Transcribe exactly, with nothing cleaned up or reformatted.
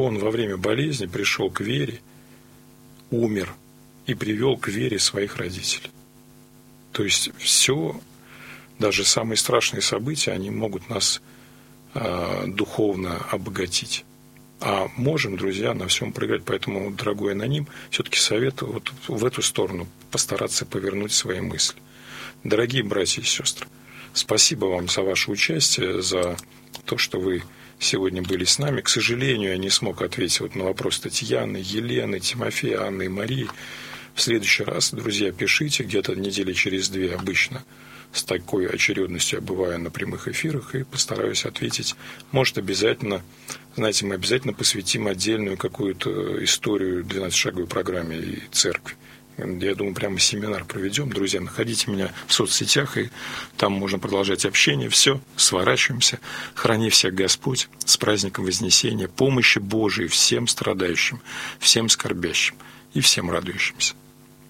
Он во время болезни пришел к вере, умер и привел к вере своих родителей. То есть все, даже самые страшные события, они могут нас э, духовно обогатить. А можем, друзья, на всем проиграть. Поэтому, дорогой аноним, все-таки советую вот в эту сторону постараться повернуть свои мысли. Дорогие братья и сестры, спасибо вам за ваше участие, за то, что вы сегодня были с нами. К сожалению, я не смог ответить вот на вопрос Татьяны, Елены, Тимофея, Анны и Марии. В следующий раз, друзья, пишите, где-то недели через две обычно с такой очередностью я бываю на прямых эфирах и постараюсь ответить. Может, обязательно, знаете, мы обязательно посвятим отдельную какую-то историю двенадцатишаговой программе и церкви. Я думаю, прямо семинар проведем. Друзья, находите меня в соцсетях, и там можно продолжать общение. Все, сворачиваемся. Храни всех Господь с праздником Вознесения, помощи Божией всем страдающим, всем скорбящим и всем радующимся.